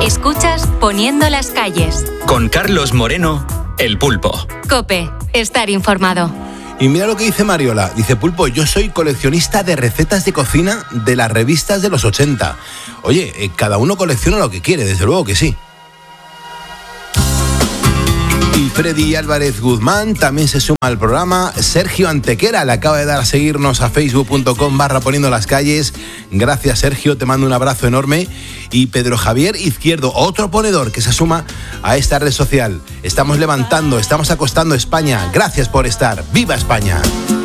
Escuchas Poniendo las calles. Con Carlos Moreno, El Pulpo. COPE, estar informado. Y mira lo que dice Mariola. Dice: Pulpo, yo soy coleccionista de recetas de cocina de las revistas de los 80. Oye, cada uno colecciona lo que quiere, desde luego que sí. Y Freddy Álvarez Guzmán también se suma al programa. Sergio Antequera le acaba de dar a seguirnos a facebook.com/poniendo las calles. Gracias, Sergio, te mando un abrazo enorme. Y Pedro Javier Izquierdo, otro ponedor que se suma a esta red social. Estamos levantando, estamos acostando España. Gracias por estar. ¡Viva España!